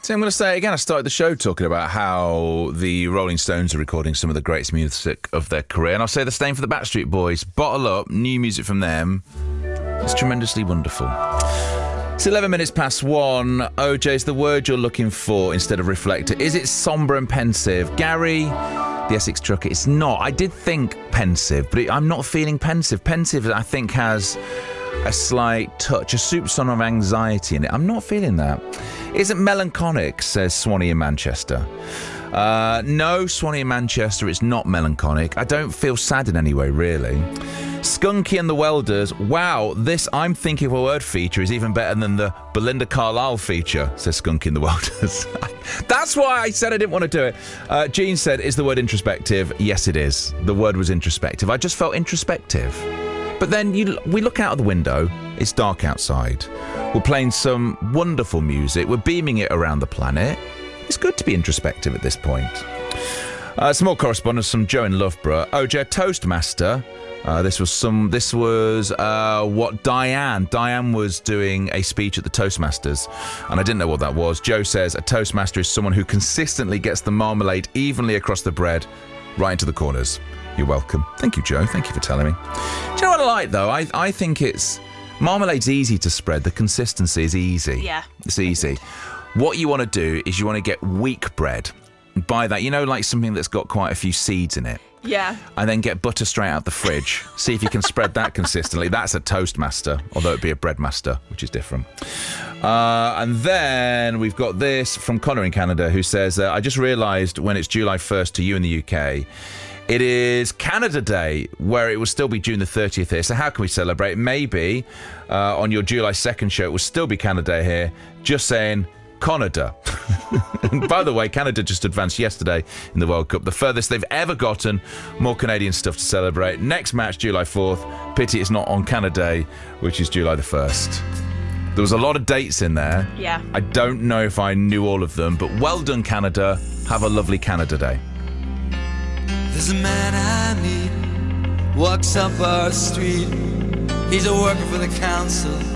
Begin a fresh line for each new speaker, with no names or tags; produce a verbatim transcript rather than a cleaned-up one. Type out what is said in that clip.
So I'm going to say it again. I started the show talking about how the Rolling Stones are recording some of the greatest music of their career. And I'll say the same for the Backstreet Boys. Bottle Up, new music from them. It's tremendously wonderful. It's eleven minutes past one. O J's the word you're looking for instead of reflector. Is it sombre and pensive? Gary, the Essex trucker, it's not. I did think pensive, but it, I'm not feeling pensive. Pensive, I think, has a slight touch, a soupçon of anxiety in it. I'm not feeling that. Is it melancholic, says Swanee in Manchester. Uh, no, Swanee in Manchester, it's not melancholic. I don't feel sad in any way, really. Skunky and the Welders. Wow, this I'm thinking of a word feature is even better than the Belinda Carlisle feature, says Skunky and the Welders. That's why I said I didn't want to do it. Uh, Jean said, is the word introspective? Yes, it is. The word was introspective. I just felt introspective. But then you, we look out of the window, it's dark outside. We're playing some wonderful music, we're beaming it around the planet. It's good to be introspective at this point. Uh, some more correspondence from Joe in Loughborough. O J, Toastmaster. Uh, this was some. This was uh, what Diane. Diane was doing a speech at the Toastmasters, and I didn't know what that was. Joe says a Toastmaster is someone who consistently gets the marmalade evenly across the bread, right into the corners. You're welcome. Thank you, Joe. Thank you for telling me. Do you know what I like, though? I, I think it's... Marmalade's easy to spread. The consistency is easy.
Yeah.
It's easy. What you want to do is you want to get weak bread. Buy that, you know, like something that's got quite a few seeds in it.
Yeah.
And then get butter straight out the fridge. See if you can spread that consistently. That's a Toastmaster, although it'd be a Breadmaster, which is different. Uh, and then we've got this from Connor in Canada, who says, uh, I just realised when it's July first to you in the U K, it is Canada Day, where it will still be June the thirtieth here. So how can we celebrate? Maybe uh, on your July second show, it will still be Canada Day here. Just saying, Canada. And by the way, Canada just advanced yesterday in the World Cup. The furthest they've ever gotten. More Canadian stuff to celebrate. Next match, July fourth. Pity it's not on Canada Day, which is July the first. There was a lot of dates in there.
Yeah.
I don't know if I knew all of them, but well done, Canada. Have a lovely Canada Day.
There's a man I meet, walks up our street. He's a worker for the council.